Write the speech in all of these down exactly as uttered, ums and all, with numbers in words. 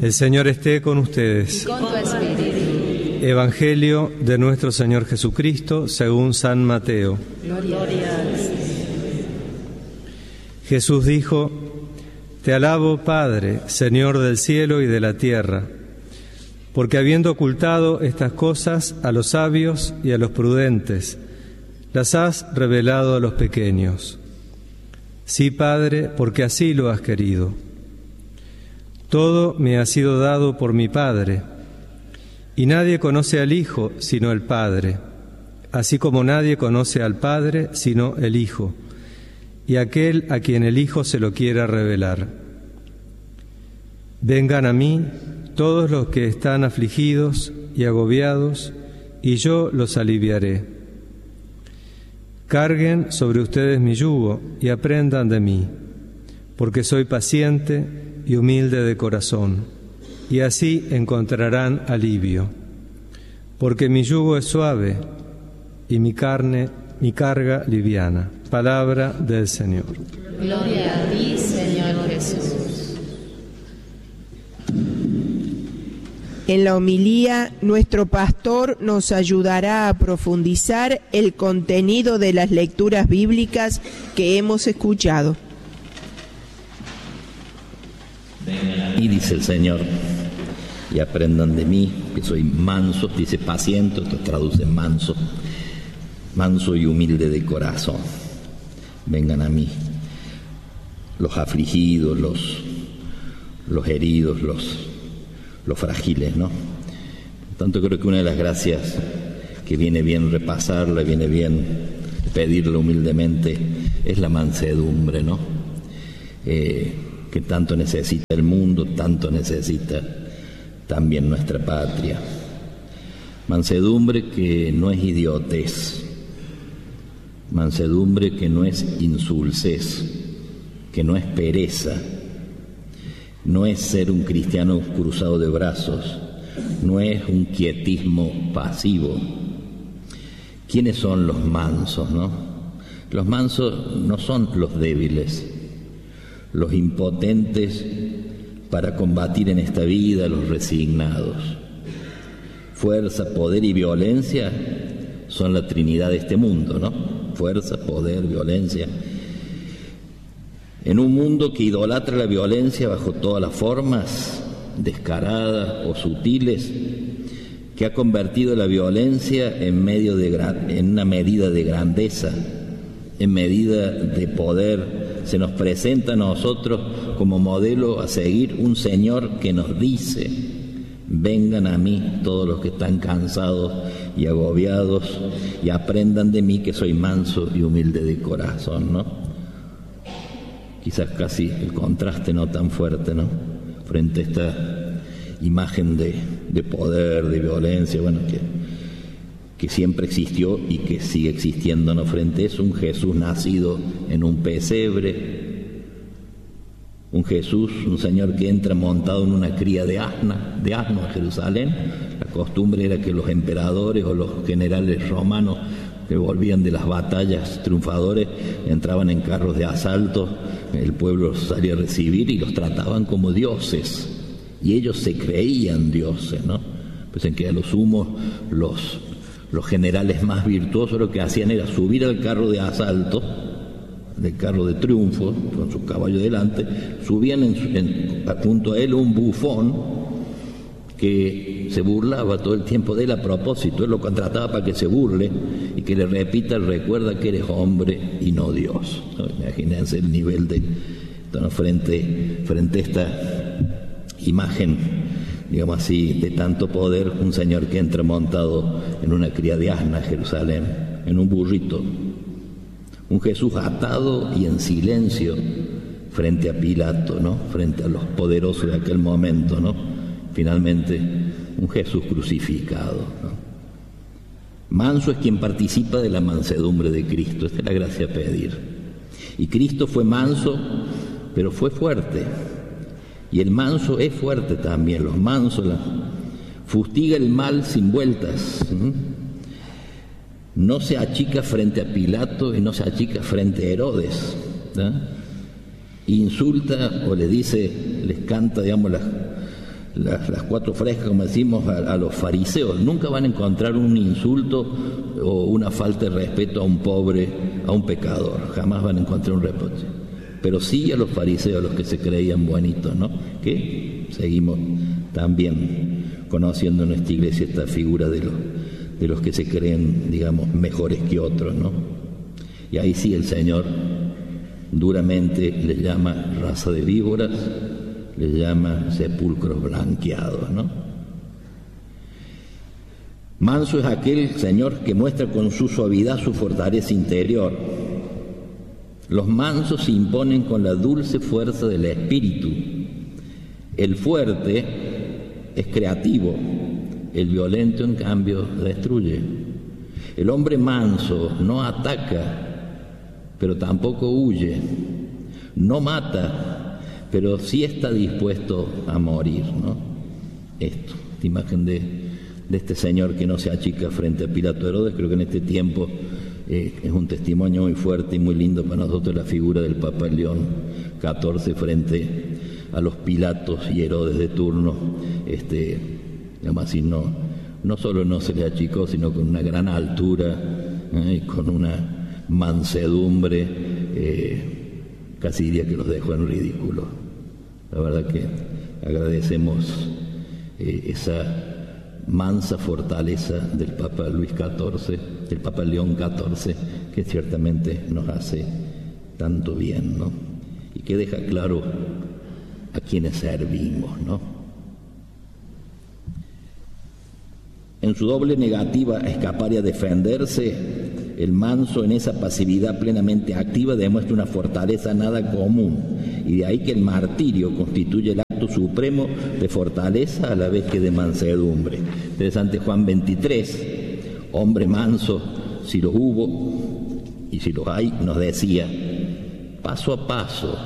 El Señor esté con ustedes. Con tu espíritu. Evangelio de nuestro Señor Jesucristo según San Mateo. Gloria a Dios. Jesús dijo: Te alabo, Padre, Señor del cielo y de la tierra, porque habiendo ocultado estas cosas a los sabios y a los prudentes, las has revelado a los pequeños. Sí, Padre, porque así lo has querido. Todo me ha sido dado por mi Padre, y nadie conoce al Hijo sino el Padre, así como nadie conoce al Padre sino el Hijo, y aquel a quien el Hijo se lo quiera revelar. Vengan a mí todos los que están afligidos y agobiados, y yo los aliviaré. Carguen sobre ustedes mi yugo y aprendan de mí, porque soy paciente y humilde de corazón, y así encontrarán alivio. Porque mi yugo es suave y mi carne, mi carga liviana. Palabra del Señor. Gloria a ti, Señor Jesús. En la homilía, nuestro pastor nos ayudará a profundizar el contenido de las lecturas bíblicas que hemos escuchado. Y dice el Señor, y aprendan de mí, que soy manso, dice paciente, esto traduce manso, manso y humilde de corazón. Vengan a mí, los afligidos, los, los heridos, los, los frágiles, ¿no? Por tanto, creo que una de las gracias que viene bien repasarla, viene bien pedirla humildemente, es la mansedumbre, ¿no? Eh, que tanto necesita el mundo, tanto necesita también nuestra patria. Mansedumbre que no es idiotez, mansedumbre que no es insulsez, que no es pereza, no es ser un cristiano cruzado de brazos, no es un quietismo pasivo. ¿Quiénes son los mansos, no? Los mansos no son los débiles, los impotentes para combatir en esta vida, los resignados. Fuerza, poder y violencia son la trinidad de este mundo, ¿no? Fuerza, poder, violencia. En un mundo que idolatra la violencia bajo todas las formas, descaradas o sutiles, que ha convertido la violencia en, medio de, en una medida de grandeza, en medida de poder, se nos presenta a nosotros como modelo a seguir un Señor que nos dice: vengan a mí todos los que están cansados y agobiados y aprendan de mí que soy manso y humilde de corazón, ¿no? Quizás casi el contraste no tan fuerte, ¿no? Frente a esta imagen de, de poder, de violencia, bueno, que, que siempre existió y que sigue existiendo, ¿no? Frente a eso, un Jesús nacido en un pesebre, un Jesús, un Señor que entra montado en una cría de asna, de asno a Jerusalén. La costumbre era que los emperadores o los generales romanos que volvían de las batallas triunfadores entraban en carros de asalto, el pueblo los salía a recibir y los trataban como dioses, y ellos se creían dioses, ¿no? Pues en que a lo sumo los, los generales más virtuosos lo que hacían era subir al carro de asalto, del carro de triunfo, con su caballo delante, subían en, en, junto a él un bufón que se burlaba todo el tiempo de él a propósito. Él lo contrataba para que se burle y que le repita: recuerda que eres hombre y no Dios. ¿No? Imagínense el nivel de, ¿no? frente, frente a esta imagen, digamos así, de tanto poder, un Señor que entra montado en una cría de asna a Jerusalén, en un burrito. Un Jesús atado y en silencio frente a Pilato, ¿no? Frente a los poderosos de aquel momento, ¿no? Finalmente, un Jesús crucificado, ¿no? Manso es quien participa de la mansedumbre de Cristo. Esta es la gracia a pedir. Y Cristo fue manso, pero fue fuerte. Y el manso es fuerte también. Los mansos la, fustiga el mal sin vueltas. ¿Mm? No se achica frente a Pilato y no se achica frente a Herodes, ¿no? Insulta o le dice, les canta, digamos, las, las, las cuatro frescas, como decimos, a, a los fariseos. Nunca van a encontrar un insulto o una falta de respeto a un pobre, a un pecador. Jamás van a encontrar un reproche. Pero sí a los fariseos, a los que se creían buenitos, ¿no? Que seguimos también conociendo en nuestra iglesia esta figura de los, de los que se creen, digamos, mejores que otros, ¿no? Y ahí sí el Señor duramente les llama raza de víboras, les llama sepulcros blanqueados, ¿no? Manso es aquel Señor que muestra con su suavidad su fortaleza interior. Los mansos se imponen con la dulce fuerza del espíritu. El fuerte es creativo, el violento en cambio destruye. El hombre manso no ataca, pero tampoco huye, no mata, pero sí está dispuesto a morir, ¿no? Esto, esta imagen de, de este Señor que no se achica frente a Pilato Herodes, creo que en este tiempo eh, es un testimonio muy fuerte y muy lindo para nosotros la figura del Papa León catorce frente a los Pilatos y Herodes de turno. Este, digamos así, no, no solo no se le achicó, sino con una gran altura, ¿eh? Y con una mansedumbre, eh, casi diría que los dejó en ridículo. La verdad que agradecemos eh, esa mansa fortaleza del Papa Luis catorce, del Papa León catorce, que ciertamente nos hace tanto bien, ¿no? Y que deja claro a quienes servimos, ¿no? En su doble negativa a escapar y a defenderse, el manso en esa pasividad plenamente activa demuestra una fortaleza nada común, y de ahí que el martirio constituye el acto supremo de fortaleza a la vez que de mansedumbre. Interesante Juan veintitrés, hombre manso, si los hubo y si los hay, nos decía, paso a paso,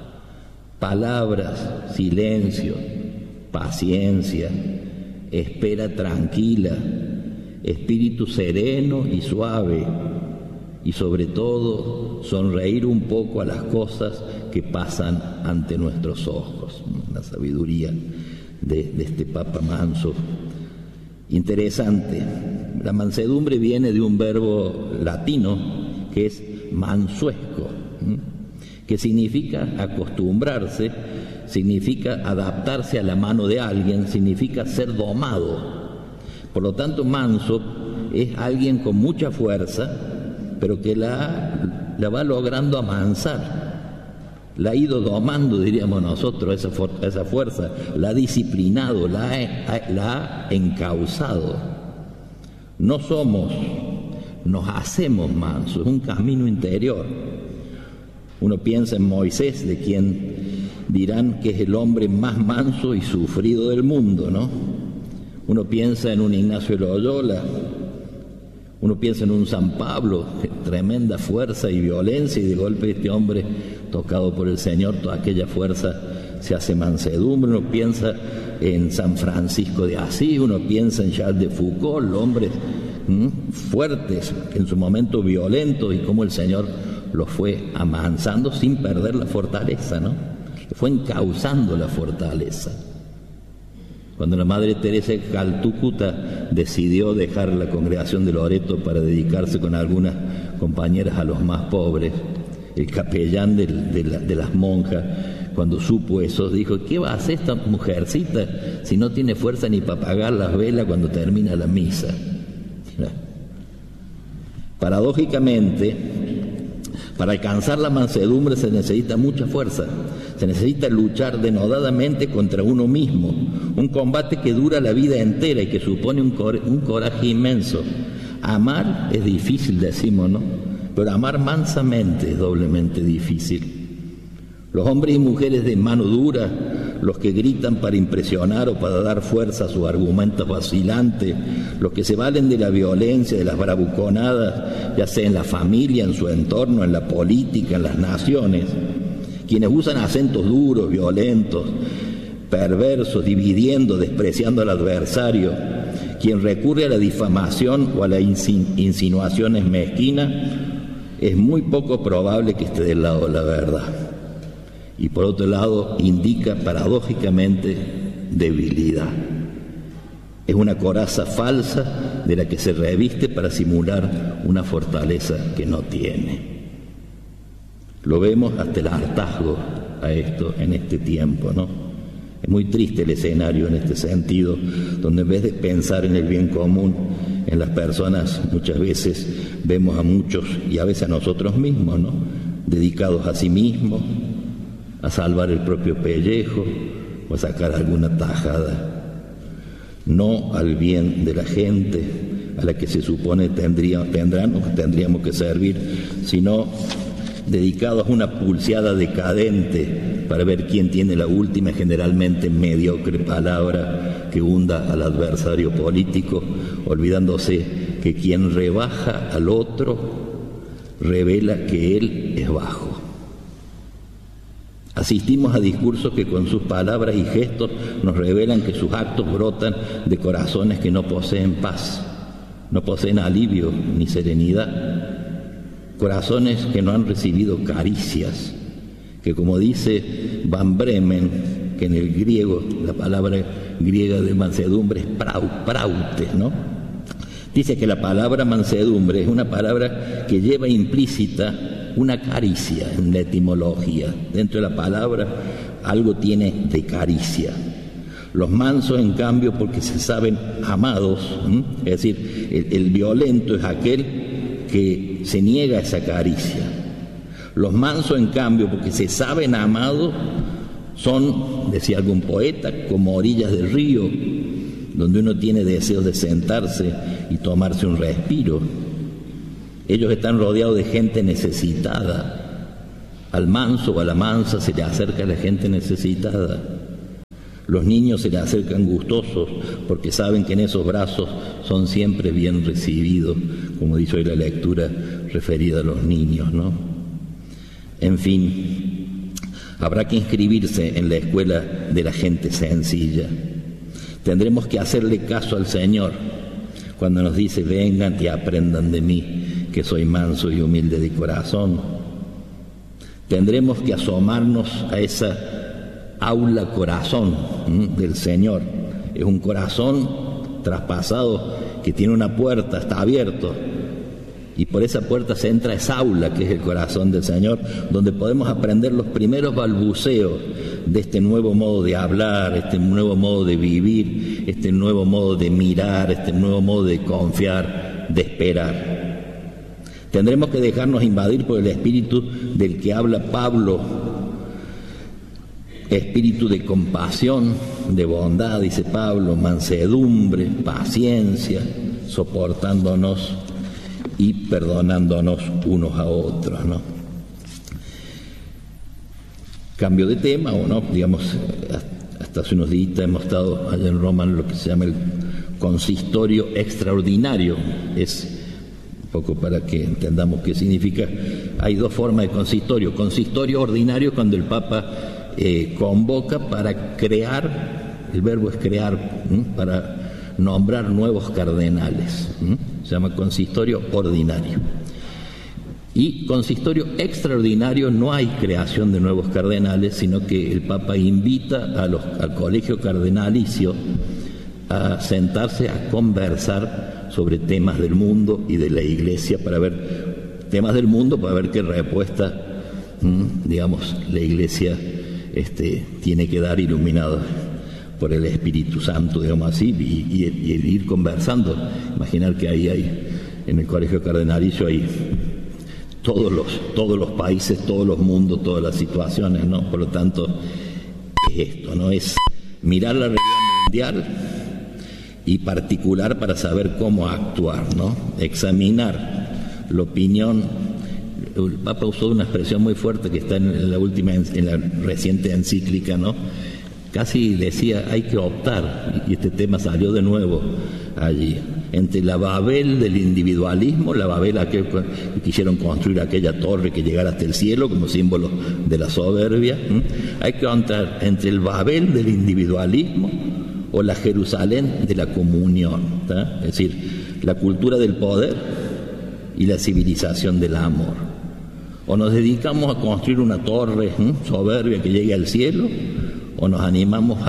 palabras, silencio, paciencia, espera tranquila, espíritu sereno y suave, y sobre todo sonreír un poco a las cosas que pasan ante nuestros ojos. La sabiduría de, de este Papa manso. Interesante, la mansedumbre viene de un verbo latino que es mansuesco, que significa acostumbrarse, significa adaptarse a la mano de alguien, significa ser domado. Por lo tanto, manso es alguien con mucha fuerza, pero que la, la va logrando amansar. La ha ido domando, diríamos nosotros, esa, for, esa fuerza, la ha disciplinado, la ha, la ha encauzado. No somos, nos hacemos mansos, es un camino interior. Uno piensa en Moisés, de quien dirán que es el hombre más manso y sufrido del mundo, ¿no? Uno piensa en un Ignacio de Loyola, uno piensa en un San Pablo, tremenda fuerza y violencia, y de golpe este hombre, tocado por el Señor, toda aquella fuerza se hace mansedumbre. Uno piensa en San Francisco de Asís, uno piensa en Charles de Foucault, hombres ¿m? fuertes, en su momento violentos, y cómo el Señor los fue amansando sin perder la fortaleza, ¿no? Fue encauzando la fortaleza. Cuando la Madre Teresa de Calcuta decidió dejar la congregación de Loreto para dedicarse con algunas compañeras a los más pobres, el capellán de, de, la, de las monjas, cuando supo eso, dijo, ¿qué va a hacer esta mujercita si no tiene fuerza ni para apagar las velas cuando termina la misa? Paradójicamente, para alcanzar la mansedumbre se necesita mucha fuerza, se necesita luchar denodadamente contra uno mismo, un combate que dura la vida entera y que supone un, cor- un coraje inmenso. Amar es difícil, decimos, ¿no? Pero amar mansamente es doblemente difícil. Los hombres y mujeres de mano dura, los que gritan para impresionar o para dar fuerza a sus argumentos vacilantes, los que se valen de la violencia, de las bravuconadas, ya sea en la familia, en su entorno, en la política, en las naciones, quienes usan acentos duros, violentos, perversos, dividiendo, despreciando al adversario, quien recurre a la difamación o a las insinuaciones mezquinas, es muy poco probable que esté del lado de la verdad. Y por otro lado, indica paradójicamente debilidad. Es una coraza falsa de la que se reviste para simular una fortaleza que no tiene. Lo vemos hasta el hartazgo a esto en este tiempo, ¿no? Es muy triste el escenario en este sentido, donde en vez de pensar en el bien común, en las personas, muchas veces vemos a muchos, y a veces a nosotros mismos, ¿no?, dedicados a sí mismos, a salvar el propio pellejo o a sacar alguna tajada, no al bien de la gente a la que se supone tendría, tendrán o tendríamos que servir, sino dedicados a una pulseada decadente para ver quién tiene la última, generalmente mediocre palabra que hunda al adversario político, olvidándose que quien rebaja al otro revela que él es bajo. Asistimos a discursos que con sus palabras y gestos nos revelan que sus actos brotan de corazones que no poseen paz, no poseen alivio ni serenidad, corazones que no han recibido caricias, que, como dice Van Bremen, que en el griego, la palabra griega de mansedumbre es prau, praute, ¿no? Dice que la palabra mansedumbre es una palabra que lleva implícita una caricia en la etimología. Dentro de la palabra algo tiene de caricia. Los mansos, en cambio, porque se saben amados, ¿m? Es decir, el, el violento es aquel que se niega a esa caricia. Los mansos, en cambio, porque se saben amados, son, decía algún poeta, como orillas del río, donde uno tiene deseos de sentarse y tomarse un respiro. Ellos están rodeados de gente necesitada. Al manso o a la mansa se le acerca la gente necesitada. Los niños se le acercan gustosos porque saben que en esos brazos son siempre bien recibidos, como dice hoy la lectura referida a los niños, ¿no? En fin, habrá que inscribirse en la escuela de la gente sencilla. Tendremos que hacerle caso al Señor cuando nos dice: vengan y aprendan de mí, que soy manso y humilde de corazón. Tendremos que asomarnos a esa aula corazón ¿m? del Señor. Es un corazón traspasado que tiene una puerta, está abierto, y por esa puerta se entra a esa aula que es el corazón del Señor, donde podemos aprender los primeros balbuceos de este nuevo modo de hablar, este nuevo modo de vivir, este nuevo modo de mirar, este nuevo modo de confiar, de esperar. Tendremos que dejarnos invadir por el espíritu del que habla Pablo, espíritu de compasión, de bondad, dice Pablo, mansedumbre, paciencia, soportándonos y perdonándonos unos a otros, ¿no? Cambio de tema, o no, digamos, hasta hace unos días hemos estado allá en Roma en lo que se llama el consistorio extraordinario. Es un poco para que entendamos qué significa. Hay dos formas de consistorio. Consistorio ordinario, cuando el Papa eh, convoca para crear, el verbo es crear, ¿m? para nombrar nuevos cardenales. ¿m? Se llama consistorio ordinario. Y consistorio extraordinario, no hay creación de nuevos cardenales, sino que el Papa invita a los, al colegio cardenalicio a sentarse a conversar sobre temas del mundo y de la Iglesia, para ver temas del mundo, para ver qué respuesta, digamos, la Iglesia este, tiene que dar, iluminada por el Espíritu Santo, digamos así, y, y, y ir conversando. Imaginar que ahí hay, en el colegio cardenalicio hay todos los, todos los países, todos los mundos, todas las situaciones, ¿no? Por lo tanto, es esto, ¿no? Es mirar la realidad mundial y particular para saber cómo actuar, ¿no? Examinar la opinión. El Papa usó una expresión muy fuerte que está en la última, en la reciente encíclica, ¿no? Casi decía, hay que optar, y este tema salió de nuevo allí, entre la Babel del individualismo, la Babel aquel que quisieron construir aquella torre que llegara hasta el cielo como símbolo de la soberbia. ¿Mm? Hay que optar entre el Babel del individualismo o la Jerusalén de la comunión, ¿tá? Es decir, la cultura del poder y la civilización del amor. O nos dedicamos a construir una torre ¿m? soberbia que llegue al cielo, o nos animamos a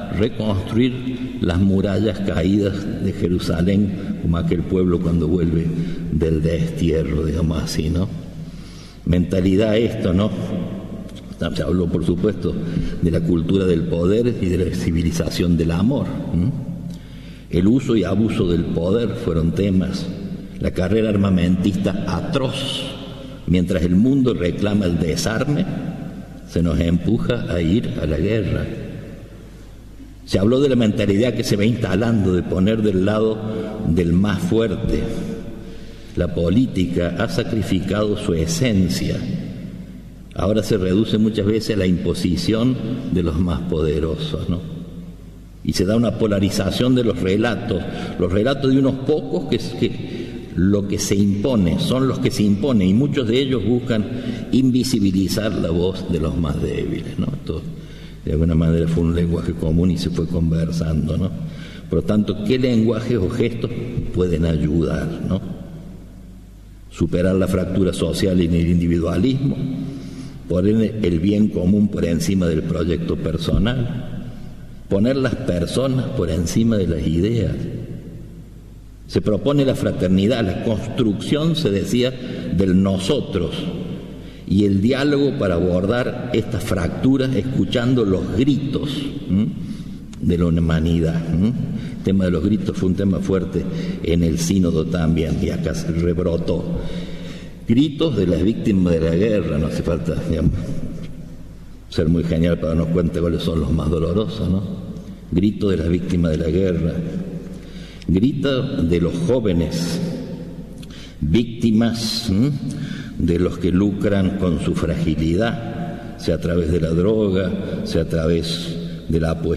para reconstruir las murallas caídas de Jerusalén, como aquel pueblo cuando vuelve del destierro, digamos así, ¿no? Mentalidad esto, ¿no? Se habló, por supuesto, de la cultura del poder y de la civilización del amor. ¿Mm? El uso y abuso del poder fueron temas. La carrera armamentista atroz, mientras el mundo reclama el desarme, se nos empuja a ir a la guerra. Se habló de la mentalidad que se va instalando de poner del lado del más fuerte. La política ha sacrificado su esencia. Ahora se reduce muchas veces a la imposición de los más poderosos, ¿no? Y se da una polarización de los relatos, los relatos de unos pocos que, que lo que se impone, son los que se imponen, y muchos de ellos buscan invisibilizar la voz de los más débiles, ¿no? Esto, de alguna manera, fue un lenguaje común y se fue conversando, ¿no? Por lo tanto, ¿qué lenguajes o gestos pueden ayudar, ¿no? Superar la fractura social y el individualismo, poner el bien común por encima del proyecto personal, poner las personas por encima de las ideas. Se propone la fraternidad, la construcción, se decía, del nosotros, y el diálogo para abordar estas fracturas escuchando los gritos ¿m? de la humanidad. ¿m? El tema de los gritos fue un tema fuerte en el sínodo también, y acá se rebrotó. Gritos de las víctimas de la guerra, no hace falta, digamos, ser muy genial para darnos cuenta cuáles son los más dolorosos, ¿no? Gritos de las víctimas de la guerra, gritos de los jóvenes, víctimas ¿m? de los que lucran con su fragilidad, sea a través de la droga, sea a través de la apuesta